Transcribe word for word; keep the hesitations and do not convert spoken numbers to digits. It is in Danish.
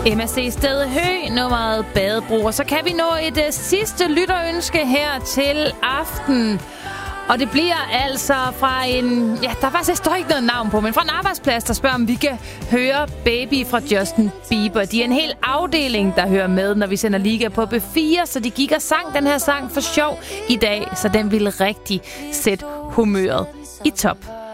M S C Sted Hø, nummeret Badebro. Og så kan vi nå et uh, sidste lytterønske her til aften. Og det bliver altså fra en... Ja, der faktisk står ikke noget navn på, men fra en arbejdsplads, der spørger, om vi kan høre Baby fra Justin Bieber. De er en hel afdeling, der hører med, når vi sender Liga på B fire, så de gik og sang den her sang for sjov i dag, så den ville rigtig sætte humøret i top.